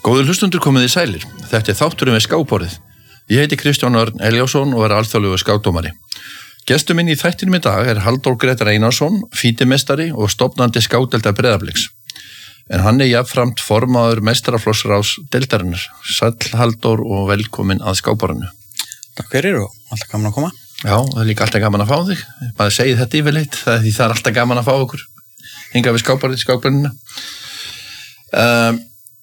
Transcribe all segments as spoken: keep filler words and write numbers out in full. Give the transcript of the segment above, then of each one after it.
Góður hlustundur komið í sælir. Þetta er þátturinn við skákborðið. Ég heiti Kristján Örn Elíásson og er alþjóðlegur skákdómari. Gestur minn í þættinum í dag er Halldór Grétar Einarsson, fítimestari og stofnandi skákdeildar Breiðabliks. En hann er jafnframt formaður meistaraflokksráðs deildarinnar. Sæll Halldór og velkomin að skákborðinu. Takk fyrir og alltaf gaman að koma. Já, það er líka alltaf gaman að fá þig. Bara segið þetta yfirleitt, það, það er alltaf gaman að fá okkur. Hingað við skákborðið, skákborðinu. Um,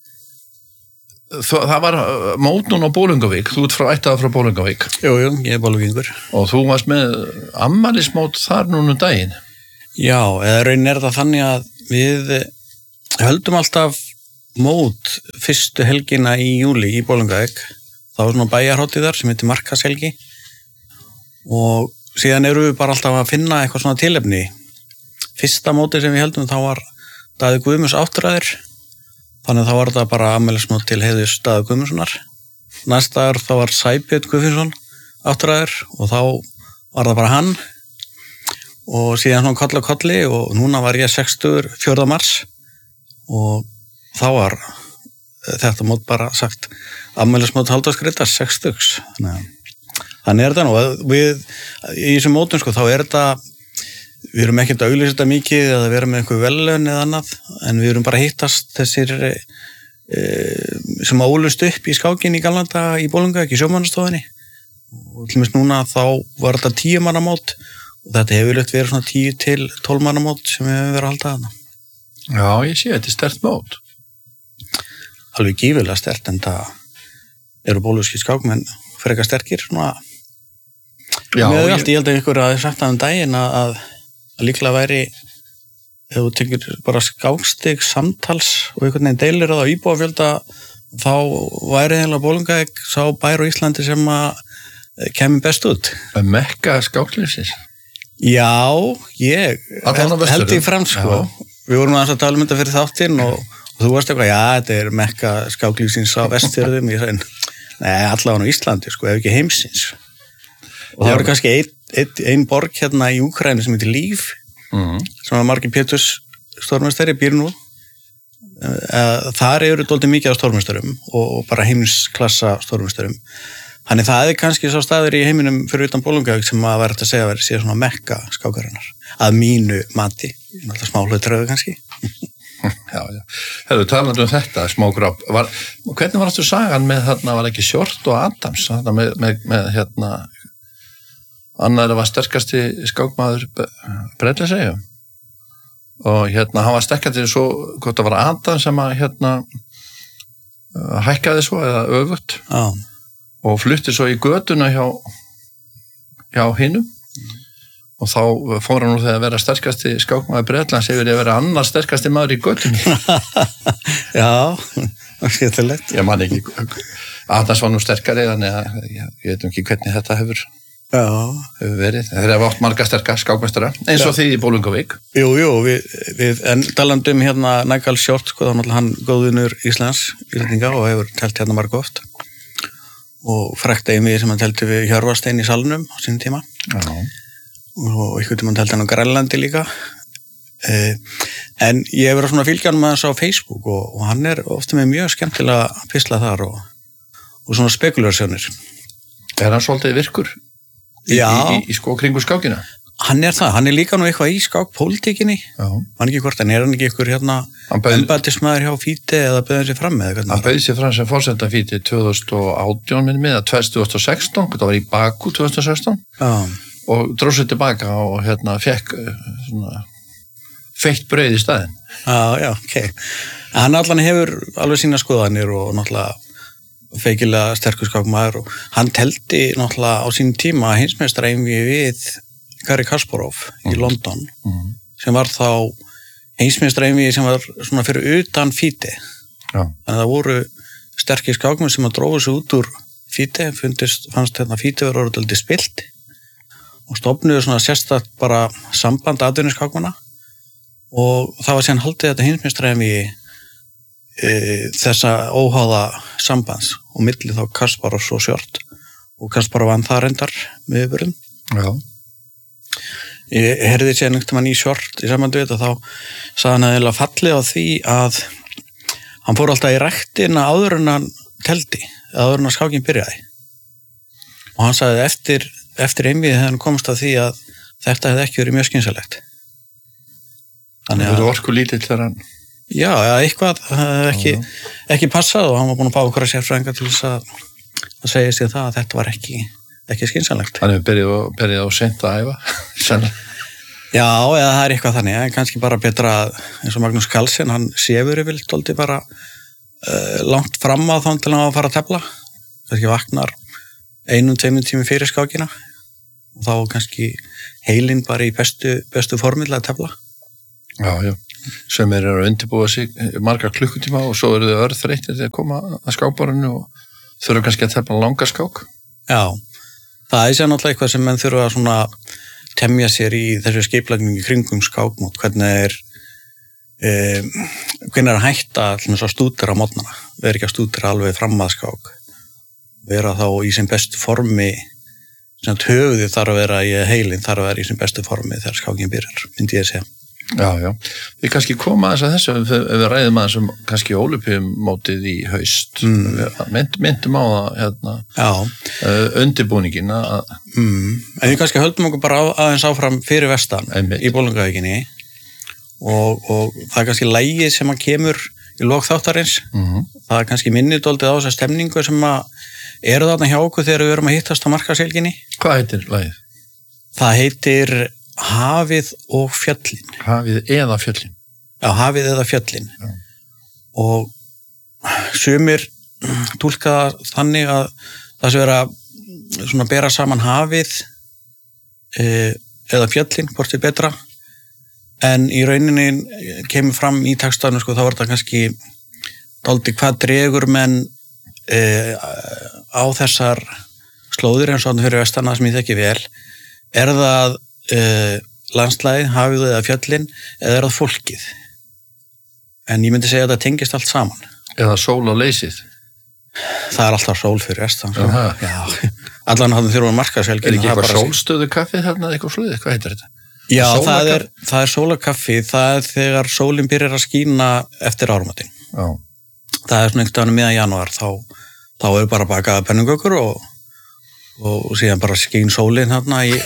það var mót núna á Bolungarvík. Þú ert frá ættaður frá Bolungarvík. Jú, jú, ég er Bolungarvíkur. Og þú varst með afmælismót þar núna um daginn. Já, eða raun er það þannig að við höldum alltaf mót fyrstu helgina í júli í Bolungarvík. Það var svona bæjarhátíð þar sem heitir Markaðshelgi og síðan eru við bara alltaf að finna eitthvað svona tilefni. Fyrsta mótið sem við heldum þá var Daði Guðmunds áttræður, þannig að þá var þetta bara afmælismót til heiðurs Daði Guðmundssonar. Næsta ár þá var Sæbjörn Guðfinnsson áttræður og þá var það bara hann og síðan svona koll á kolli og núna var ég sextugur fjórða mars og þá var þetta mót bara sagt afmælismót Halldórs Grétars sextugs. Þannig, þannig er þetta nú. Við, í þessum mótum sko, þá er þetta, við erum ekkert að auglýsa þetta mikið eða vera með einhver velun eða annað, en við erum bara að hittast þessir e, sem að ólust upp í skákin í Galanda í Bolungarvík í sjómannastofunni. Og til dæmis núna þá var þetta tíu manna mót og þetta hefur verið verið svona tíu til tólf manna mót sem við hefur verið að halda þarna. Já, ég sé, þetta er sterkt mót. Alveg gífilega sterkt, en það eru bóluski skákmenn frekar sterkir svona. Já, með ég... allt, ég held að ykkur að sagt að um daginn að, að, að líklega væri ef þú tekur bara skákstig samtals og einhvern veginn deilir það á íbúafjölda, þá væri eiginlega Bolungarvík sá bær á Íslandi sem að kemur best út. Að mekka skáklífsins? Já, ég held, held ég fram sko. Já. Við vorum aðeins að tala um þetta fyrir þáttinn og, og þú varst eitthvað, já, þetta er mekka skáklífsins á Vestfjörðum. Ég sagði, nei, allavega á Íslandi, sko, ef ekki heimsins. Og það var kannski ein, ein, ein borg hérna í Úkraínu sem heitir Líf, mm-hmm. sem var Margir Péturs stórmeistari, býr nú. Þar eru dálítið mikið á stórmeistarum og bara heimsklassa stórmeistarum. Þannig það er kannski sá staður í heiminum fyrir utan Bolungarvík sem að vera að segja að vera síðan svona mekka skákarinnar. Að mínu mati, alltaf smá hlutröðu kannski. Já, já. Hefur talandi um þetta, smá gráp. Var, hvernig var þetta sagan með þarna, var ekki Short og Adams, þarna með, með, með hérna, annar var sterkasti skákmaður Breiðle segja. Og hérna, hann var sterkasti svo, hvort það var Adams sem að hérna hækkaði svo eða öfugt. Já. Og flutti svo í götuna hjá, hjá hinum. Og þá fór hann úr þegar að vera sterkasti skákmaður Bretlands yfir að vera annar sterkasti maður í göttunni. Já, það er skemmtilegt. Ég man ekki, Adams var nú sterkari, þannig að ég, ég veit ekki hvernig þetta hefur, hefur verið. Þeir hafa átt marga sterka skákmeistara, eins og því í Bolungarvík. Jú, jú, við, við en talandi um hérna Nigel Short, sko, þá náttúrulega hann góðvinur Íslands, Íslendinga og hefur telt hérna marga oft. Og frækt Eimi sem hann telti við Hjörvarstein í salnum á sínum tíma. Já. Og einhvern tímann telti hann á Grænlandi líka. Eh, en ég hefur verið svona fylgjanum aðeins á Facebook og, og hann er ofta með mjög skemmtilega pistla þar og, og svona spekulasjónir. Er hann svolítið virkur í, Já. í, í, í sko kringu skákina? Hann er það, hann er líka nú eitthvað í skákpólitíkinni. Já. Hann ekki hvort, en er hann ekki ykkur hérna embættismæður hjá Fíti eða bauði hann sér fram með? Hann bauði sér fram sem forseta Fíti tvö þúsund og átján minni með, tvö þúsund og sextán, þetta var í Bakú tvö þúsund og sextán. Já. Og dróð sér tilbaka og hérna fekk svona feitt brauð í staðinn. Já, já, ok. Hann allan hefur alveg sína skoðanir og náttúrulega feikilega sterkur skákmaður og hann teldi náttúrulega á sínum tíma heimsmeistaraeinvígi við Garri Kasparov mm. í London mm. sem var þá heimsmeistaraeinvígi sem var svona fyrir utan Fíti. Já. En það voru sterkir skákmenn sem að dróðu sig út úr Fíti, fundist, fannst hérna Fíti verið orðið spilt og stofnuðu svona sérstakt bara samband atvinnuskákmanna og það var síðan haldið þetta heimsmeistaraeinvígi e, þessa óháða sambands og milli þá Kasparov og Short og Kasparov vann það reyndar með yfirum. Já. Ég heyrði sér einhvern veginn í Short í sambandi við þetta, þá sagði hann að fallið á því að hann fór alltaf í ræktina áður en hann teldi, áður en að skákin byrjaði. Og hann sagði eftir, eftir einvið þegar hann komst að því að þetta hefði ekki verið mjög skynsalegt. Þannig að... Það voru orku lítill þegar hann... Já, eitthvað ekki, ekki passað og hann var búin að bá okkur að sérfræðinga til þess að, að segja sér það að þetta var ekki, ekki skynsalegt. Hann hefur byrjað, byrjað á seint að æfa. Já, eða það er eitthvað þannig, en kannski bara betra eins og Magnús Carlsen, hann sefur yfir tóldi bara uh, langt fram að þá til hann að fara að tefla. Kannski vaknar einum, tveimum tími fyrir skákina og þá kannski heilinn bara í bestu, bestu formið að tefla. Já, já. Sem er að undirbúa sig marga klukkutíma og svo eru þau örþreyttir til að koma að skákborðinu og þurfa kannski að tefla langa skák. Já, það er sér náttúrulega eitthvað sem menn þurfa að svona temja sér í þessu skipulagningu kringum skákmót, hvernig er um, hvernig er að hætta allmest að stúdera á mótnana, vera ekki að stúdera alveg fram að skák, vera þá í sem bestu formi, sem höfuðið þarf að vera í heilin þarf að vera í sem bestu formi þegar skákin byrjar, myndi ég að segja. Já, já. Við kannski koma aðeins að þessu ef við ræðum aðeins um kannski ólympíumótið í haust. Mm. Við mynd, myndum á það hérna, uh, undirbúningin að... Mm. En við kannski höldum okkur bara aðeins áfram fyrir vestan Einmitt. Í Bolungarvíkinni og, og það er kannski lagið sem að kemur í lok þáttarins. Mm. Það er kannski minnið dálítið á þessa stemningu sem að eru þarna hjá okkur þegar við erum að hittast á Markaðshelginni. Hvað heitir lagið? Það heitir... Hafið og fjöllin. Hafið eða fjöllin. Já, hafið eða fjöllin. Já. Og sumir túlka þannig að það sé vera svona bera saman hafið e, eða fjöllin, hvort er betra. En í rauninni kemur fram í textanu, sko, þá er það kannski dálítið hvað dregur menn e, á þessar slóðir eins og þannig fyrir vestana sem ég þekki vel. Er það Uh, landslæði, hafið eða fjöllin eða er það fólkið en ég myndi segja að það tengist allt saman eða sól og leysið það er alltaf sól fyrir vestan sko. Allan hafðum þurfa Markaðshelgin er ekki eitthvað sólstöðu kaffið þarna eitthvað sluðið, hvað heitir þetta? Já, það er, það er sólakaffi það er þegar sólin byrjar að skína eftir áramótin það er svona einhvern veginn miðan janúar þá, þá er bara bakaða pennugökur og og síðan bara skín sólinn hérna í,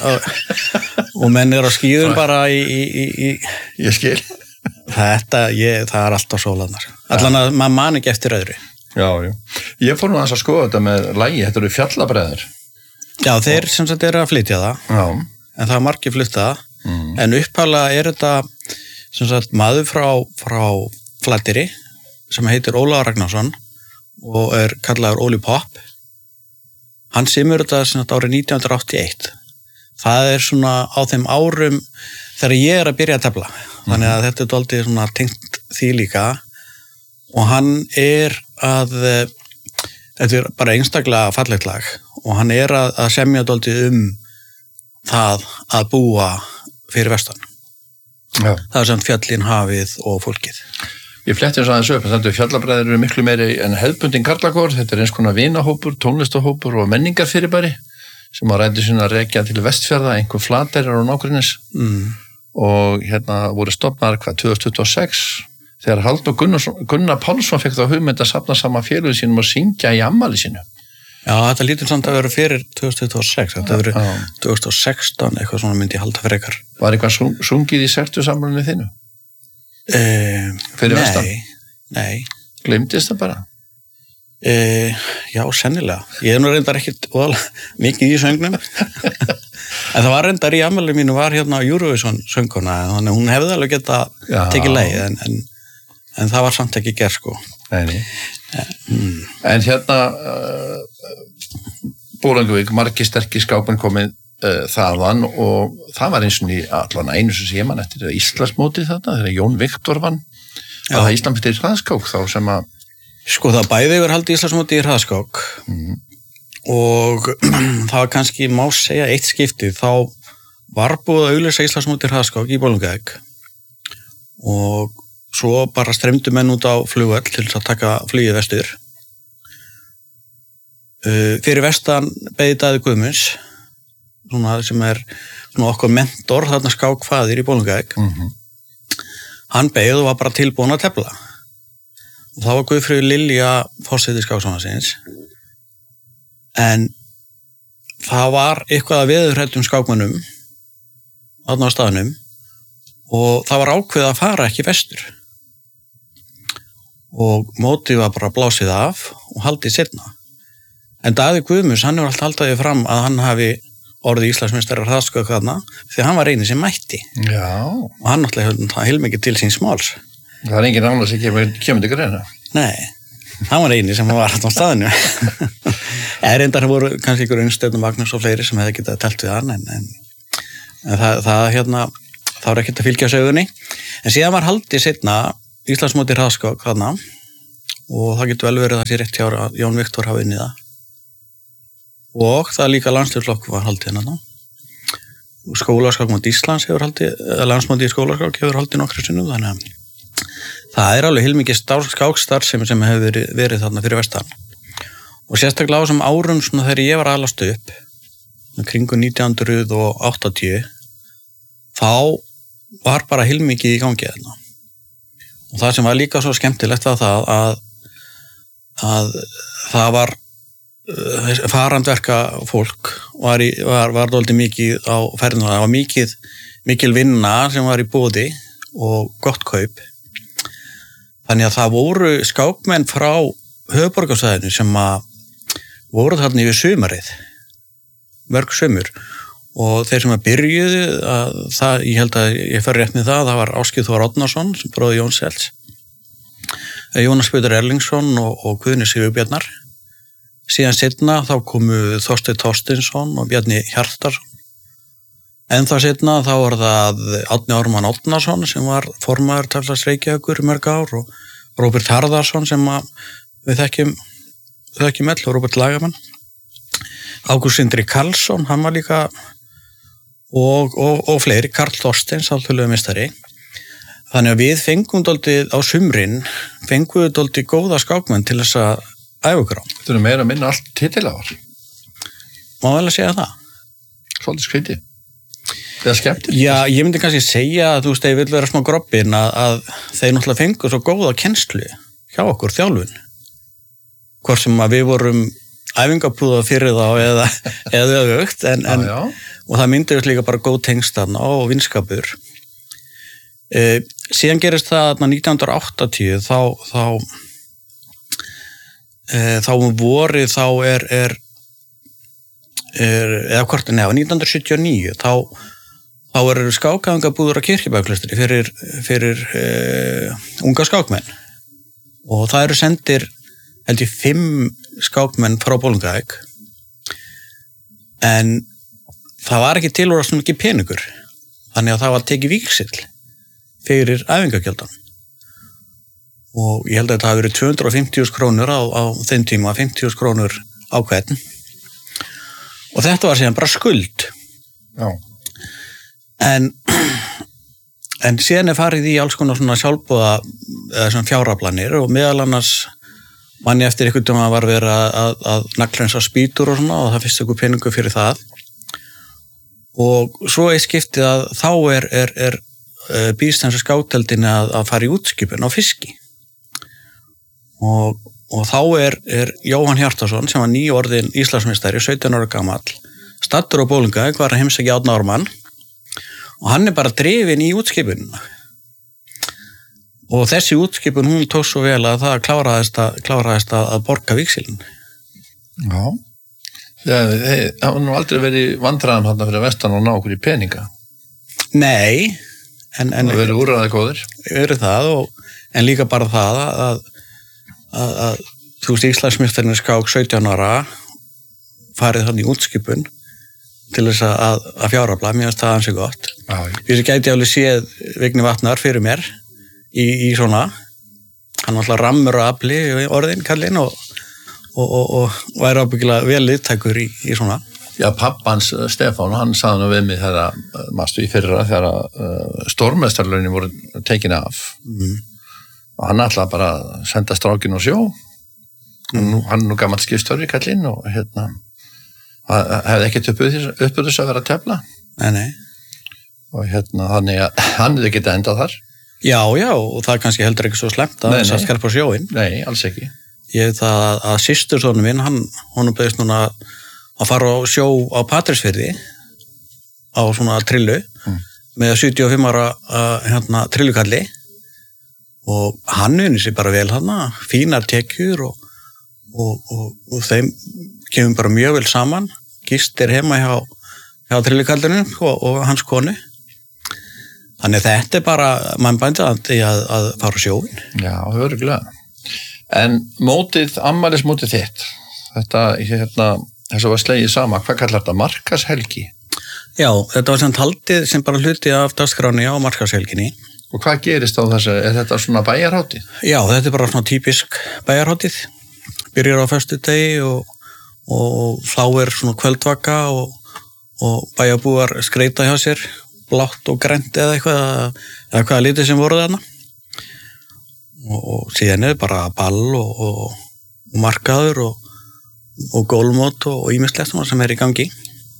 og menn er á skíðum bara í, í, í ég skil þetta, ég, það er alltaf sólanar allan að maður man ekki eftir öðru já, já, ég fór nú aðeins að skoða þetta með lagi, þetta eru fjallabræður já, þeir sem sagt eru að flytja það já. En það er margir flytta mm. en upphæðlega er þetta sem sagt maður frá, frá Flateyri sem heitir Ólafur Ragnarsson og er kallaður Óli Popp. Hann semur þetta sem þetta árið nítján hundruð áttatíu og eitt. Það er svona á þeim árum þegar ég er að byrja að tefla. Þannig að þetta er dálítið svona tengt því líka og hann er að þetta er bara einstaklega fallegt lag og hann er að, að semja dálítið um það að búa fyrir vestan. Já. Það er samt fjallin, hafið og fólkið. Ég fletti þess aðeins upp, þannig að fjallabræður eru miklu meiri en hefðbundin karlakór, þetta er eins konar vinahópur, tónlistahópur og menningarfyrirbæri sem á ræði sinna að rekja til Vestfjarða, einhver Flateyrar og nágrennis mm. og hérna voru stofnar hvað tvö þúsund tuttugu og sex þegar Halldór Gunnar Pálsson fekk þá hugmynd að safna saman félögum sínum og syngja í afmæli sínu. Já, þetta lítur samt að vera fyrir tvö þúsund tuttugu og sex, þetta verið tvö þúsund og sextán, eitthvað svona myndi ég halda frekar. Var eitthvað sungið í sextugsafmælinu þínu? Uh, fyrir nei, vestan? Nei. Gleymdist það bara? Uh, já, sennilega. Ég hef nú reyndar ekkert mikið í söngnum. En það var reyndar í afmælinu mínu var hérna Eurovision sönguna, þannig hún hefði alveg geta tekið leið, en, en, en það var samt ekki gerð, sko. Nei, nei. Mm. En hérna, uh, Bolungarvík, margir sterkir skápin komið uh, þaðan og það var eins og í allan einu sem sé man eftir Íslandsmótið þarna, þegar Jón Viktor vann að það Ísland fyrir hraðskák þá sem að sko það bæði yfir haldi Íslandsmótið í hraðskák mm. og það var kannski má segja eitt skipti þá var búið að auglýsa Íslandsmótið í hraðskák í Bolungarvík og svo bara streymdu menn út á flugvöll til að taka flugið vestur uh, fyrir vestan beði Daði Guðmunds svona sem er svona okkur mentor þarna skákfaðir í Bolungarvík mm-hmm. hann beið og var bara tilbúin að tefla og það var Guðfríður Lilja forseti skáksambandsins, en það var eitthvað að veðurhræddum skákmönnum þarna á staðnum og það var ákveðið að fara ekki vestur og mótið var bara blásið af og haldið seinna. En Daði Guðmunds, hann hefur alltaf haldaði fram að hann hafi orðið Íslandsmeistari hraðskák þarna því hann var eini sem mætti. Já. Og hann náttúrulega hefði heilmikið til síns máls. Það er engin annars sem kemur, kemur til greina. Nei, hann var eini sem var hægt á staðinu. Eða reyndar voru kannski ykkur Unnsteinn Magnús og fleiri sem hefði getað telt við hann, en, en, en það, það, hérna, það var ekkert að fylgja sögunni. En síðan var haldið seinna Íslandsmóti hraðskák þarna og það getur vel verið það sé rétt hjá að Jón Viktor hafi unnið það. Og það líka landsliðsflokkur var haldið hérna. Skólaskákmót Íslands hefur haldið, landsmóti í skólaskák hefur haldið nokkru sinnum, þannig að það er alveg heilmikið skákstarf sem, sem hefur verið, verið þarna fyrir vestan. Og sérstaklega á þessum árum svona þegar ég var alast upp, kringu nítján hundruð áttatíu, þá var bara heilmikið í gangi þarna. Og það sem var líka svo skemmtilegt var það að, að það var farandverka fólk var, í, var, var dálítið mikið á ferðinu, það var mikið, mikil vinna sem var í boði og gott kaup. Þannig að það voru skákmenn frá höfuðborgarsvæðinu sem að voru þarna yfir sumarið, mörg sumur, og þeir sem að byrjuðu, að það, ég held að ég fer rétt með það, það var Ásgeir Þór Árnason sem bróði Jóns Sells, Jónas Pétur Erlingsson og, og Guðni Sigurbjarnar. Síðan seinna þá komu Þorsteinn Þorsteinsson og Bjarni Hjartarson. En þá seinna þá var það Árni Ármann Árnason sem var formaður Taflas Reykjavíkur í mörg ár og Róbert Harðarsson sem að við þekkjum, þekkjum öll og Róbert Lagamann. Ágúst Sindri Karlsson, hann var líka og, og, og fleiri, Karl Þorsteins, alþjóðlegur meistari. Þannig að við fengum dálítið á sumrin, fengum við dálítið góða skákmenn til þess að æfa okkur á. Þetta er meira að minna allt titilávar. Má vel að segja það. Svolítið skrítið. Það er skemmtilegt. Já, ég myndi kannski segja að þú veist, ég vil vera smá grobbin að, að þeir náttúrulega fengu svo góða kennslu hjá okkur, þjálfun. Hvort sem að við vorum æfingapúða fyrir þá eða, eða aukt, en, en, já, já. Og það myndi við líka bara góð tengstan og vinskapur. E, síðan gerist það nítján hundruð áttatíu, þá, þá þá vorið þá er, er, er eða hvort, neða, nítján hundruð sjötíu og níu þá, þá er skákæfingabúður á Kirkjubæjarklaustri fyrir, fyrir uh, unga skákmenn og það eru sendir held ég fimm skákmenn frá Bolungarvík en það var ekki tilúrast svona ekki peningur þannig að það var tekið víksill fyrir æfingagjaldan. Og ég held að þetta hafi verið tvö hundruð og fimmtíu þúsund krónur á, á þeim tíma, fimmtíu þúsund krónur á hvern. Og þetta var síðan bara skuld. Já. En, en síðan er farið í alls konar svona sjálfboða eða svona fjáraflanir og meðal annars manni eftir einhvern tíma var verið að, að, að naglensa spýtur og svona og það fyrst einhver peningu fyrir það. Og svo er skiptið að þá er, er, er, er býðst þessu skáteldinni að, að fara í útskipun á fiski. Og, og þá er, er Jóhann Hjartarson sem var nýorðinn Íslandsmeistari, sautján ára gamall, staddur á Bolungarvík, var að heimsækja Árna Ármann og hann er bara drifinn í útskipunina. Og þessi útskipun, hún tók svo vel að það kláraðist að, kláraðist að, að borga víxilinn. Já, það hafa nú aldrei verið vandræðum þarna fyrir vestan og ná okkur í peninga. Nei, en... en það verið úrræði góðir. Verið það, og, en líka bara það að Að, að þú veist Íslandsmeistarinn skák sautján ára farið þannig í útskipun til þess að, að fjárafla, mér finnst það ansi gott. Því sem gæti alveg séð Vigni Vatnar fyrir mér í, í svona, hann var alltaf rammur og afli orðin kallinn og, og, og, og væri ábyggilega vel liðtækur í, í svona. Já, pappans Stefán, hann sagði nú við mig þegar, mástu í fyrra, þegar uh, stórmeistarlaunin voru tekin af. Mm. Og hann ætlaði bara að senda strákin á sjó. Nú, hann er nú gammal skipstjóri kallinn og hérna, hefði ekkert uppið þess að vera að tefla. Nei, nei. Og hérna, þannig að hann hefði getað endað þar. Já, já, og það er kannski heldur ekki svo slemt að þess að skerpa sjóin. Nei, alls ekki. Ég veit að, að systursónu minn, hann, honum bauðist núna að fara á sjó á Patreksfirði á svona trillu mm. með sjötíu og fimm ára uh, hérna, trillukalli og hann unni sér bara vel hann, fínar tekjur og, og, og, og þeim kemur bara mjög vel saman, gistir heima hjá, hjá trillukallinu og, og hans konu. Þannig að þetta er bara, mann bændið að, að fara á sjóin. Já, örugglega. En mótið, afmælismótið þitt, þetta, hérna, þess að var slegið sama, hvað kallar þetta? Markaðshelgi? Já, þetta var sem haldið sem bara hluti af dagskráni á markaðshelginni. Og hvað gerist á þessu? Er þetta svona bæjarhátíð? Já, þetta er bara svona típisk bæjarhátíð. Byrjar á föstudegi og, og þá er svona kvöldvaka og, og bæjarbúar skreita hjá sér, blátt og grænt eða eitthvað, eða hvaða lítið sem voru þarna. Og, og síðan er bara ball og, og, og markaður og, og gólmót og ýmislegt sem er í gangi.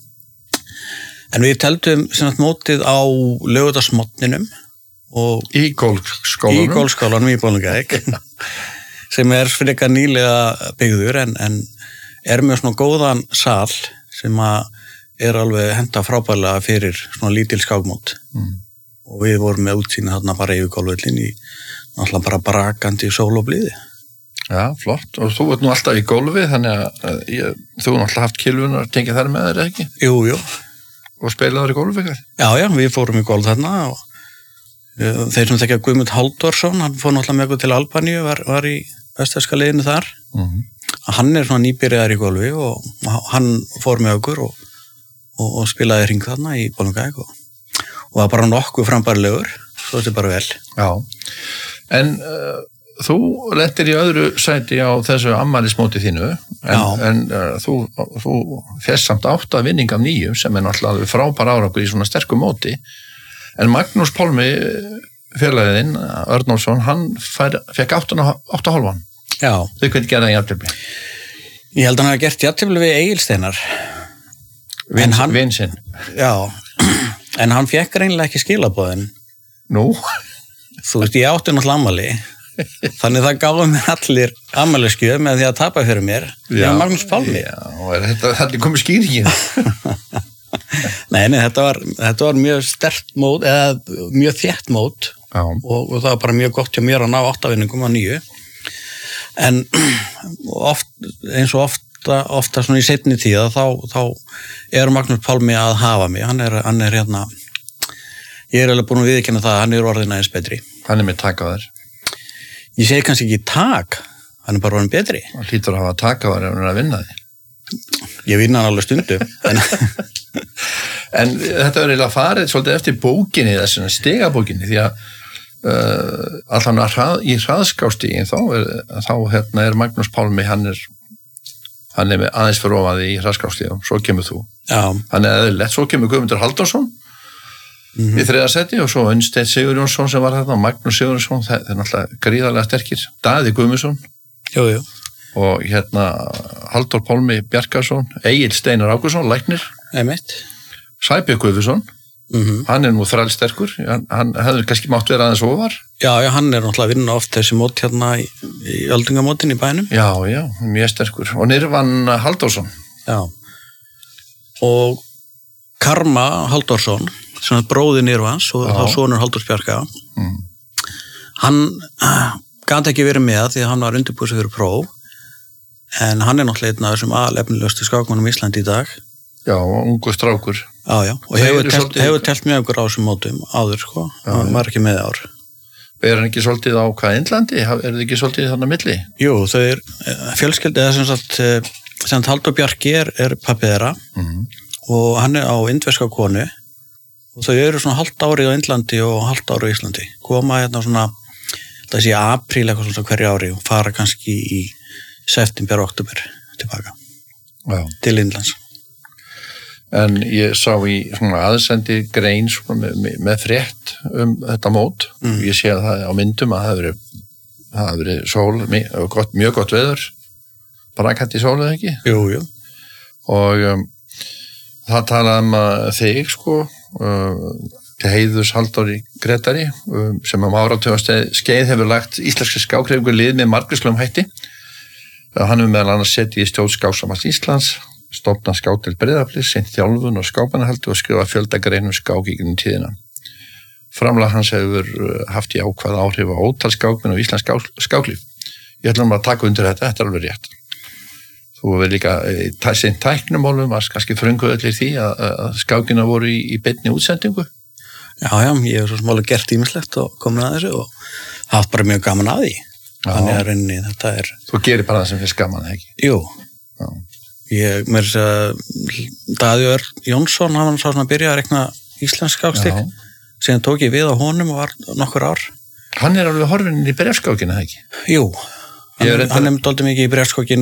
En við teldum sem sagt mótið á laugardagsmorgninum og í golfskólanum í golfskólanum í Bolungarvík sem er frekar nýlega byggður en, en er með svona góðan sal sem að er alveg henta frábærlega fyrir svona lítil skákmót mm. og við vorum með útsýni þarna bara yfir golfvöllin í náttúrulega bara brakandi sól og blíði. Já, flott. Og þú ert nú alltaf í golfi, þannig að ég, þú er náttúrulega haft kilvunar að tengja þær með þér, ekki? Jú, jú. Og spilaður í golfi eitthvað? Já, já, við fórum í golf þarna og uh, þeir sem þekkja Guðmund Halldórsson, hann fór náttúrulega með okkur til Albaníu, var, var í vestfirska liðinu þar. Mm. Hann er svona nýbyrjaðar í golfi og hann fór með okkur og og, og spilaði hring þarna í Bolungarvík og, og var bara nokkuð frambærilegur, svo þetta er bara vel. Já, en uh, þú lentir í öðru sæti á þessu afmælismóti þínu, en, en uh, þú, þú férst samt átta vinning af nýju sem er náttúrulega frábær árangur í svona sterkum móti, en Magnús Pálmi, félaginn, Örnólfsson, hann fær, fekk átta og hálfan. Já. Þau hvernig gerði hann jafntefli? Ég held að hann hafi gert jafntefli við Egilsteinar. Vin, vin sinn. Já, en hann fekk reynilega ekki skilaboðin. Nú? Þú veist, ég átti náttúrulega ammali, þannig það gáði mér allir ammælisgjöf með því að tapa fyrir mér. Já, Magnús Pálmi. Já, er þetta, þetta komið skýringin. Nei, nei, þetta var, þetta var mjög sterkt mót, eða mjög þétt mót og, og það var bara mjög gott hjá mér að ná áttavinningum á nýju. En oft, eins og oft ofta svona í seinni tíða þá, þá er Magnús Pálmi að hafa mig, hann er, hann er hérna ég er alveg búin að viðurkenna það að hann er orðin aðeins betri. Hann er með tak á þér. Ég segi kannski ekki tak, hann er bara orðin betri. Hann hlýtur að hafa tak á þér ef hann er að vinna þig. Ég vinna hann alveg stundum. en... en þetta er eiginlega farið svolítið eftir bókinni, þessuna stigabókinni, því að uh, allan að hrað, í hraðskástígin þá, er, þá hérna er Magnús Pálmi, hann er hann er með aðeins fyrir ofaði í hraðskástíðum, svo kemur þú. Já. Hann er eðlilegt, svo kemur Guðmundur Halldórsson mm-hmm. í þriða seti og svo Unnsteinn Sigurjónsson sem var þarna, Magnús Sigurjónsson, það er náttúrulega gríðarlega sterkir, Daði Guðmundsson jú, jú. og hérna Halldór Pálmi Bjarkarsson, Egil Steinar Ágússon, læknir, Einmitt. Sæbjörn Guðmundsson, mm-hmm. hann er nú þrælsterkur, hann, hann hefur kannski mátt vera aðeins ofar. Já, já, hann er náttúrulega að vinna oft þessi mót hérna í, í öldungamótin í bænum. Já, já, mjög sterkur. Og Nirvan Halldórsson. Já. Og Karma Halldórsson, svona bróði Nirvans og þá sonur Halldórs Bjarka. Mm. Hann gat ekki verið með því að hann var undirbúið sig fyrir próf, en hann er náttúrulega einn af þessum aðalefnilegustu skákmönnum í Íslandi í dag. Já, ungu strákur. Já, já, og hefur telt, svolítið... hefur telt mjög okkur á þessum mótum áður, sko. Já, hann var ekki með ár. Er hann ekki svolítið á hvað Indlandi? Er það ekki svolítið þannig að milli? Jú, þau er fjölskyldi, eða sem sagt, sem sagt Halldór Bjarki er, er pappið þeirra mm-hmm. og hann er á indverska konu og þau eru svona halvt árið á Indlandi og halvt árið á Íslandi. Koma hérna svona, það sé apríl eitthvað svona hverju ári og fara kannski í september, oktober tilbaka Já. Til Indlands. En ég sá í svona aðsendi grein svona með, með frétt um þetta mót. Mm. Ég sé að það á myndum að það hefur verið, það hefur verið sól, mjög gott, mjög gott veður, brakandi sól eða ekki? Jú, jú. Og um, það talaði um að þig, sko, uh, til heiðurs Halldóri Grétari um, sem um áratugum skeið hefur lagt íslenski skákhreyfingu lið með margvíslegum hætti. Hann hefur meðal annars setið í stjórn Skáksambands Íslands, stofnað Skákdeild Breiðafliks, sinnt þjálfun og skákmannahaldi og skrifað fjölda greinum skák í gegnum tíðina. Framlag hans hefur haft í ákvað áhrif á ótal skákmenn og íslensk skáklíf. Ég ætlum að taka undir þetta, þetta er alveg rétt. Þú hefur líka sinnt tæknumálum, varst kannski frönguðallir því að, að skákina voru í, í beinni útsendingu. Já, já, ég hef svo smálega gert ýmislegt og komin að þessu og haft bara mjög gaman að því. Já. Þannig að reyni þetta er... Þú gerir bara það sem finnst gaman, ekki? Jú. Já. Ég, mér þess að Daði Örn Jónsson, hann var sá svona að byrja að rekna íslensk skákstík. Síðan tók ég við á honum og var nokkur ár. Hann er alveg horfinn í bréfskákina, ekki? Jú, hann, hann er dálítið mikið í bréfskákinu